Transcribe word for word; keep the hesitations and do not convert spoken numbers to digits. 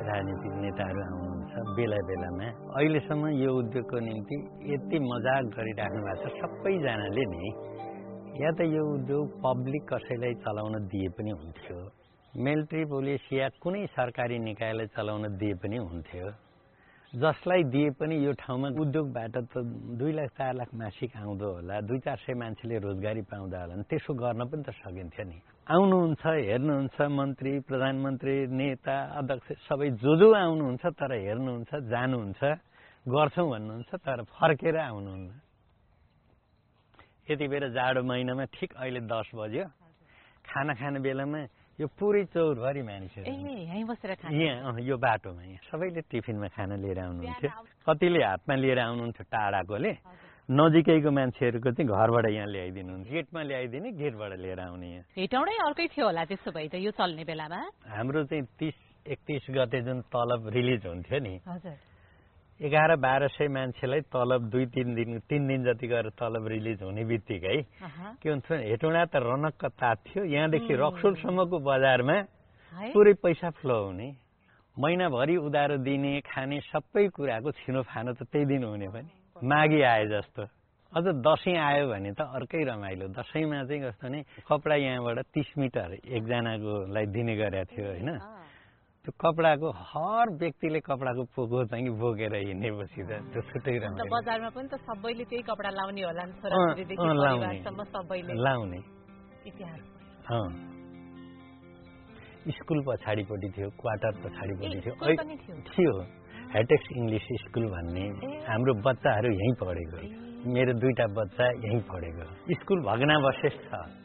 राजनीतिक नेताहरू आउनुहुन्छ बेला बेलामा। अहिलेसम्म यो उद्योगको निम्ति यति मजाक गरिराख्नु भएको छ सबैजनाले नि, या त यो उद्योग पब्लिक कसैलाई चलाउन दिए पनि हुन्थ्यो, मिलिट्री पुलिस या कुनै सरकारी निकायलाई चलाउन दिए पनि हुन्थ्यो। जसलाई दिए पनि यो ठाउँमा उद्योगबाट त दुई लाख चार लाख मासिक आउँदो होला, दुई चार सय मान्छेले रोजगारी पाउँदा होला नि, त्यसो गर्न पनि त सकिन्थ्यो नि। आउनुहुन्छ, हेर्नुहुन्छ, मन्त्री, प्रधानमन्त्री, नेता, अध्यक्ष सबै जो जो आउनुहुन्छ, तर हेर्नुहुन्छ, जानुहुन्छ, गर्छौँ भन्नुहुन्छ, तर फर्केर आउनुहुन्न। यति बेला जाडो महिनामा ठिक अहिले दस बज्यो, खाना खाने बेलामा यो पुरै चौरभरि मानिसहरू यहाँ यो बाटोमा यहाँ सबैले टिफिनमा खाना लिएर आउनुहुन्थ्यो। कतिले हातमा लिएर आउनुहुन्थ्यो टाढाकोले, नजिकैको मान्छेहरूको चाहिँ घरबाट यहाँ ल्याइदिनुहुन्छ, गेटमा ल्याइदिने, गेटबाट लिएर आउने। यहाँ हेटौँडै अर्कै थियो होला त्यसो भए त यो चल्ने बेलामा। हाम्रो चाहिँ तिस एकतिस गते जुन तलब रिलिज हुन्थ्यो नि, एघार बाह्र सय मान्छेलाई तलब दुई तिन दिन तिन दिन जति गरेर तलब रिलिज हुने बित्तिकै के हुन्छ, हेटौँडा त रनक्क तात्थ्यो। यहाँदेखि रक्सोलसम्मको बजारमा पुरै पैसा फ्लो हुने, महिनाभरि उधारो दिने, खाने सबै कुराको छिनोफानो त त्यही दिन हुने पनि। माघी आए जस्तो, अझ दसैँ आयो भने त अर्कै रमाइलो। दसैँमा चाहिँ कस्तो भने कपडा यहाँबाट तिस मिटर एकजनाकोलाई दिने गरेको थियो होइन। त्यो कपडाको हर व्यक्तिले कपडाको पोको चाहिँ बोकेर हिँडेपछि त त्यो छुट्टै रमाइलो। बजारमा पनि त सबैले त्यही कपडा लाउने होला नि, छोराछोरीदेखि परिवारसम्म सबैले लाउने। इतिहास स्कुल पछाडिपट्टि थियो, क्वार्टर पछाडिपट्टि थियो थियो हेटेक्स इङ्ग्लिस स्कुल भन्ने। हाम्रो बच्चाहरू यहीँ पढेको, मेरो दुईटा बच्चा यहीँ पढेको। स्कुल भग्नावशेष छ।